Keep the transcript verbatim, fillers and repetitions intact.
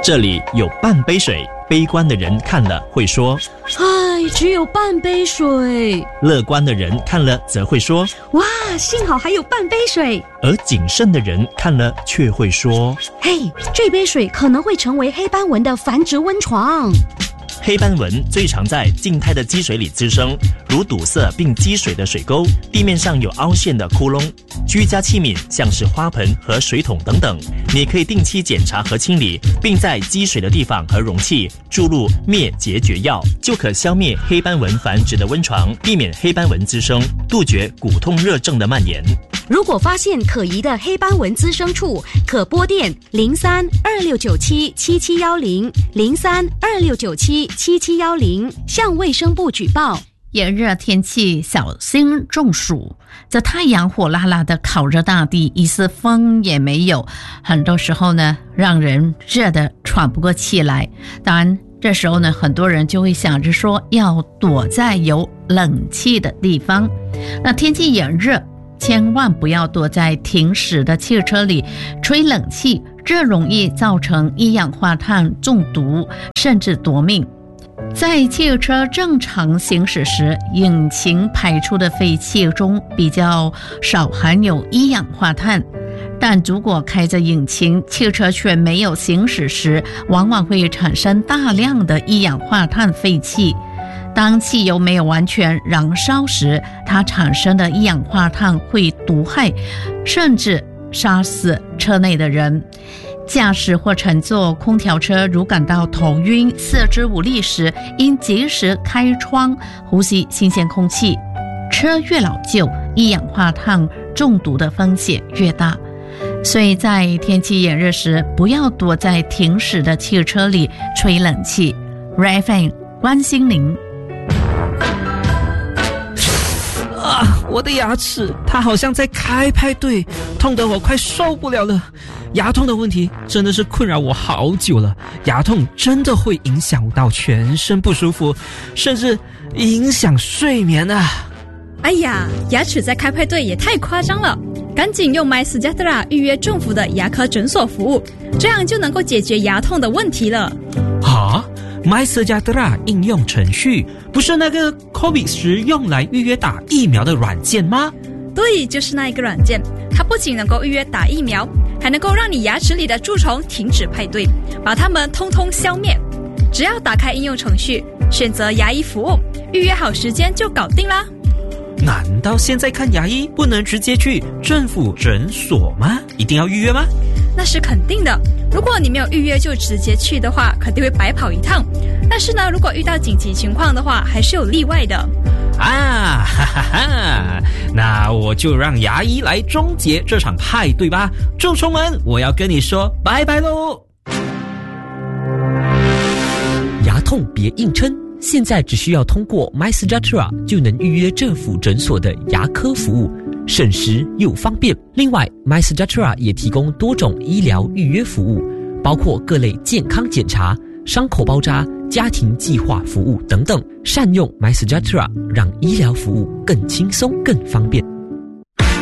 这里有半杯水，悲观的人看了会说： 唉，只有半杯水。 乐观的人看了则会说： 哇，幸好还有半杯水。 而谨慎的人看了却会说： 嘿，这杯水可能会成为黑斑纹的繁殖温床。 黑斑纹最常在静态的积水里滋生，如堵塞并积水的水沟，地面上有凹陷的窟窿。居家器皿像是花盆和水桶等等，你可以定期检查和清理，并在积水的地方和容器注入灭结节药，就可消灭黑斑纹繁殖的温床，避免黑斑纹滋生，杜绝骨痛热症的蔓延。 如果发现可疑的黑斑纹滋生处，可拨电零三二六九七七七幺零零三二六九七七七幺零向卫生部举报。 炎热天气，小心中暑。这太阳火辣辣的烤热大地，一丝风也没有，很多时候呢，让人热得喘不过气来。当然，这时候呢，很多人就会想着说，要躲在有冷气的地方。那天气炎热，千万不要躲在停驶的汽车里吹冷气，这容易造成一氧化碳中毒，甚至夺命。在汽车正常行驶时，引擎排出的废气中比较少含有一氧化碳，但如果开着引擎，汽车却没有行驶时，往往会产生大量的一氧化碳废气。当汽油没有完全燃烧时，它产生的一氧化碳会毒害，甚至杀死车内的人。驾驶或乘坐空调车，如感到头晕、四肢无力时，应及时开窗，呼吸新鲜空气。车越老旧，一氧化碳中毒的风险越大。所以在天气炎热时，不要躲在停驶的汽车里吹冷气。Ray F M 关心您。 啊，我的牙齿，它好像在开派对，痛得我快受不了了。牙痛的问题真的是困扰我好久了，牙痛真的会影响到全身不舒服，甚至影响睡眠啊。 哎呀，牙齿在开派对也太夸张了，赶紧用 MySejahtera 预约政府的牙科诊所服务，这样就能够解决牙痛的问题了。 啊，MySejahtera 应用程序不是那个 COVID 时用来预约打疫苗的软件吗？ 对，就是那一个软件，它不仅能够预约打疫苗，还能够让你牙齿里的蛀虫停止派对，把它们通通消灭。只要打开应用程序，选择牙医服务，预约好时间就搞定啦。 难道现在看牙医不能直接去政府诊所吗？一定要预约吗？ 那是肯定的，如果你没有预约就直接去的话，肯定会白跑一趟。但是呢，如果遇到紧急情况的话，还是有例外的。 啊，哈哈哈！那我就让牙医来终结这场派对吧。蛀虫们，我要跟你说拜拜喽！ 牙痛别硬撑，现在只需要通过 MySejahtera 就能预约政府诊所的牙科服务，省时又方便。另外 MySejahtera 也提供多种医疗预约服务，包括各类健康检查、伤口包扎、家庭计划服务等等。善用 MySejahtera， 让医疗服务更轻松、更方便。